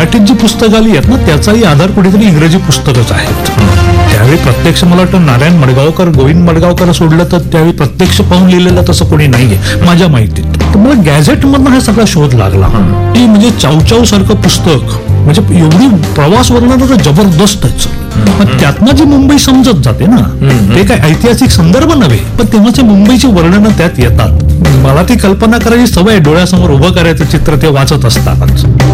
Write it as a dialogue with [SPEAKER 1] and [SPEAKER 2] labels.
[SPEAKER 1] मराठीत जी पुस्तकं आली आहेत ना त्याचाही आधार कुठेतरी इंग्रजी पुस्तकच आहेत. त्यावेळी प्रत्यक्ष मला वाटतं नारायण मडगावकर, गोविंद मडगावकर सोडलं तर त्यावेळी प्रत्यक्ष पाहून लिहिलेलं तसं कोणी नाहीये माझ्या माहितीत. तर मला गॅझेट मधनं हा सगळा शोध लागला की म्हणजे चावचाव सारखं पुस्तक म्हणजे एवढी प्रवास वर्णन तर जबरदस्त आहे. त्यातनं जी मुंबई समजत जाते ना ते काय ऐतिहासिक संदर्भ नव्हे पण तेव्हाचे मुंबईची वर्णनं त्यात येतात. मला ती कल्पना करायची सवय डोळ्यासमोर उभं करायचं चित्र ते वाचत असतानाच.